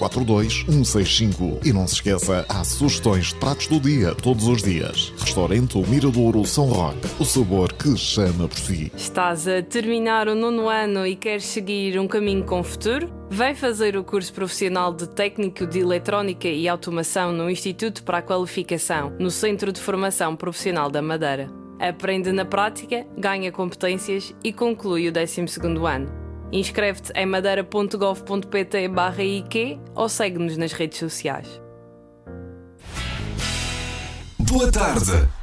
942 165. E não se esqueça, há sugestões de pratos do dia, todos os dias. Restaurante O Miradouro São Roque. O sabor que chama por si. Estás a terminar o 9º ano e queres seguir um caminho com futuro? Vem fazer o curso profissional de Técnico de Eletrónica e Automação no Instituto para a Qualificação, no Centro de Formação Profissional da Madeira. Aprende na prática, ganha competências e conclui o 12º ano. Inscreve-te em madeira.gov.pt/IQ ou segue-nos nas redes sociais. Boa tarde!